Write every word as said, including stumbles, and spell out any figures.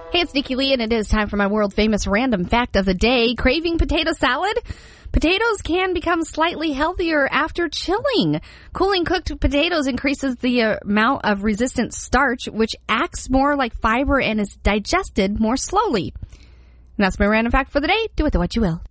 Hey, it's Nikki Lee, and it is time for my world-famous random fact of the day. Craving potato salad? Potatoes can become slightly healthier after chilling. Cooling cooked potatoes increases the amount of resistant starch, which acts more like fiber and is digested more slowly. And that's my random fact for the day. Do with it what you will.